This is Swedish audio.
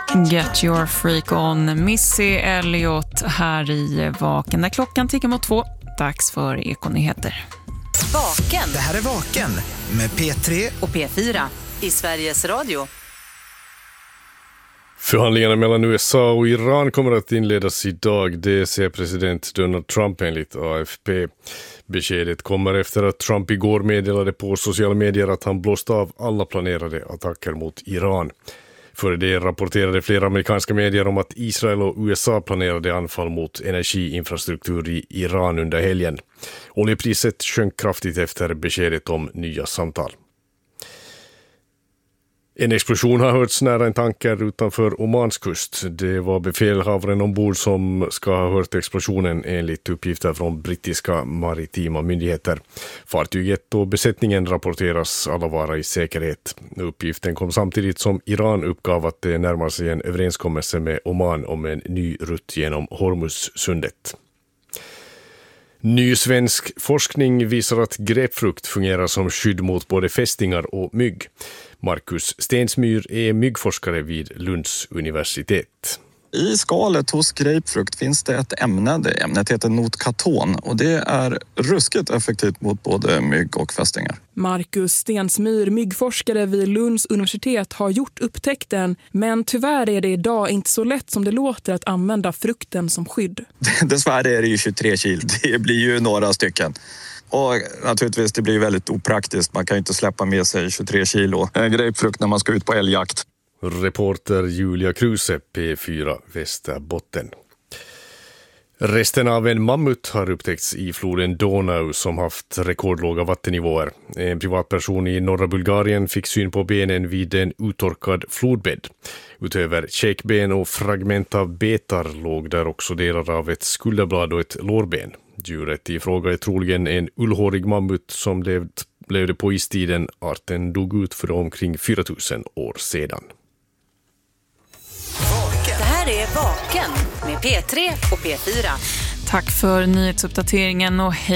Get your freak on. Missy Elliott här i Vaken där klockan tickar mot 2. Dags för Ekonyheter. Vaken. Det här är Vaken med P3 och P4 i Sveriges Radio. Förhandlingarna mellan USA och Iran kommer att inledas idag, det säger president Donald Trump enligt AFP. Beskedet kommer efter att Trump igår meddelade på sociala medier att han blåst av alla planerade attacker mot Iran. Före det rapporterade flera amerikanska medier om att Israel och USA planerade anfall mot energiinfrastruktur i Iran under helgen. Oljepriset sjönk kraftigt efter beskedet om nya samtal. En explosion har hörts nära en tanker utanför Omans kust. Det var befälhavaren ombord som ska ha hört explosionen enligt uppgifter från brittiska maritima myndigheter. Fartyget och besättningen rapporteras alla vara i säkerhet. Uppgiften kom samtidigt som Iran uppgav att det närmar sig en överenskommelse med Oman om en ny rutt genom Hormuzsundet. Ny svensk forskning visar att grapefrukt fungerar som skydd mot både fästingar och mygg. Marcus Stensmyr är myggforskare vid Lunds universitet. I skalet hos grapefrukt finns det ett ämne, det ämnet heter notkaton och det är ruskigt effektivt mot både mygg och fästingar. Marcus Stensmyr, myggforskare vid Lunds universitet, har gjort upptäckten, men tyvärr är det idag inte så lätt som det låter att använda frukten som skydd. Dessvärre är det ju 23 kilo, det blir ju några stycken. Och naturligtvis det blir väldigt opraktiskt, man kan ju inte släppa med sig 23 kilo grapefrukt när man ska ut på älgjakt. Reporter Julia Kruse, P4 Västerbotten. Resten av en mammut har upptäckts i floden Donau som haft rekordlåga vattennivåer. En privatperson i norra Bulgarien fick syn på benen vid en uttorkad flodbädd. Utöver käkben och fragment av betar låg där också delar av ett skulderblad och ett lårben. Djuret i fråga är troligen en ullhårig mammut som levde på istiden. Arten dog ut för omkring 4000 år sedan. Det här är Vaken med P3 och P4. Tack för nyhetsuppdateringen och hej.